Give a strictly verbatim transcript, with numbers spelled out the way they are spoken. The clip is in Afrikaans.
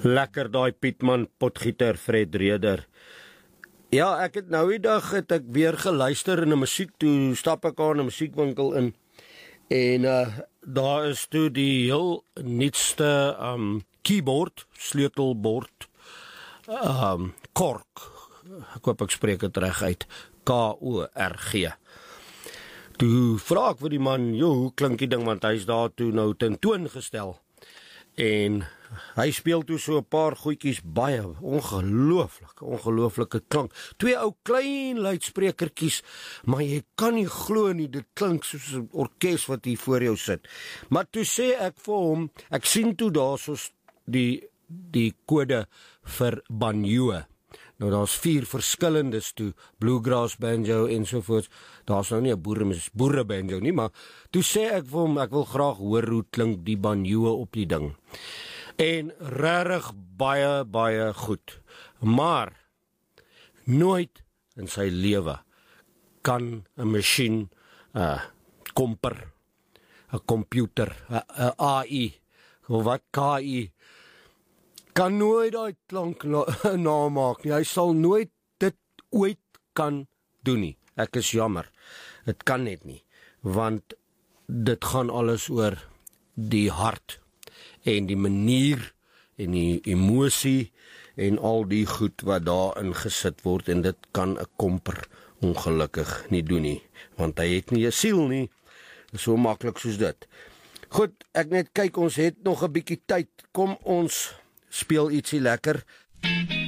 Lekker daai Pietman potgieter Fred Reder. Ja, ek het nou die dag het ek weer geluister in 'n musiek toe stap ek aan 'n musiekwinkel in. En uh, daar is toe die heel nuutste um, keyboard, sleutelbord, um, Korg. Ek hoop ek spreek dit reg uit. K O R G. Toe vra ek vir die man, "Jo, hoe klink die ding?" Want hy is daar toe nou tentoongestel. En hy speel toe so 'n paar goedjies baie ongelooflik, ongelooflike klank. Twee ou klein luidsprekertjies, maar jy kan nie glo nie, dit klink soos 'n orkes wat hier voor jou sit. Maar toe sê ek vir hom, ek sien toe daar soos die die kode vir banjo. Nou daar's vier verskillendes toe, bluegrass banjo en sovoorts. Daar's nou nie 'n boere boere banjo nie, maar toe sê ek vir hom ek wil graag hoor hoe klink die banjo op die ding. En regtig baie baie goed. Maar nooit in sy lewe kan 'n masjien, 'n uh, komper, 'n komputer, 'n A I, of wat K I kan nooit daai klank na- namaak nie. Hy sal nooit dit ooit kan doen nie. Ek is jammer. Dit kan net nie, want dit gaan alles oor die hart en die manier en die emosie en al die goed wat daarin gesit word, en dit kan 'n komper ongelukkig nie doen nie, want hy het nie 'n siel nie. So maklik soos dit. Goed, ek net kyk, ons het nog 'n bietjie tyd. Kom ons speel ietsie lekker.